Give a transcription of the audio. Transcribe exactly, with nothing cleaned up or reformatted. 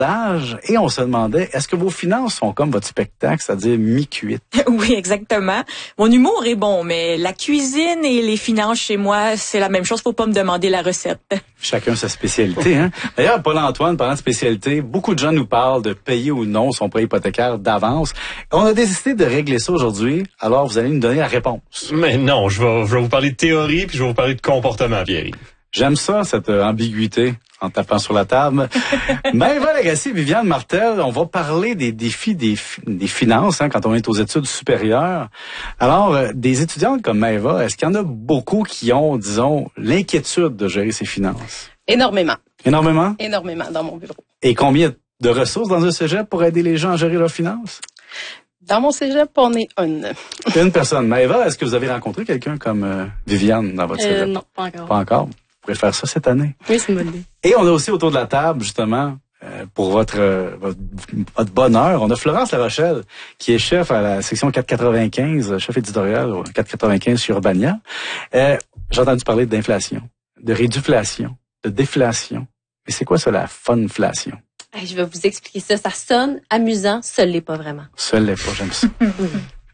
et on se demandait, est-ce que vos finances sont comme votre spectacle, c'est-à-dire mi-cuite? Oui, exactement. Mon humour est bon, mais la cuisine et les finances chez moi, c'est la même chose. Faut pas me demander la recette. Chacun sa spécialité, hein? D'ailleurs, Paul-Antoine, parlant de spécialité, beaucoup de gens nous parlent de payer ou non son prêt hypothécaire d'avance. On a décidé de régler ça aujourd'hui, alors vous allez nous donner la réponse. Mais non, je vais, je vais vous parler de théorie puis je vais vous parler de comportement, Pierre-Yves. J'aime ça, cette euh, ambiguïté en tapant sur la table. Maëva Lagacé, Viviane Martel, on va parler des défis des, des finances hein, quand on est aux études supérieures. Alors, euh, des étudiantes comme Maëva, est-ce qu'il y en a beaucoup qui ont, disons, l'inquiétude de gérer ses finances? Énormément. Énormément? Énormément dans mon bureau. Et combien de ressources dans un cégep pour aider les gens à gérer leurs finances? Dans mon cégep, on est une. Une personne. Maëva, est-ce que vous avez rencontré quelqu'un comme euh, Viviane dans votre cégep? Euh, non, pas encore. Pas encore. Vous pourrez faire ça cette année. Oui, c'est une bonne idée. Et on a aussi autour de la table, justement, euh, pour votre, euh, votre votre bonheur, on a Florence Larochelle, qui est chef à la section quatre cent quatre-vingt-quinze, chef éditorial au quatre cent quatre-vingt-quinze chez Urbania. Euh, j'ai entendu parler d'inflation, de réduflation, de déflation. Mais c'est quoi ça, la funflation? Je vais vous expliquer ça. Ça sonne amusant, ça l'est pas vraiment. Ça l'est pas, j'aime ça.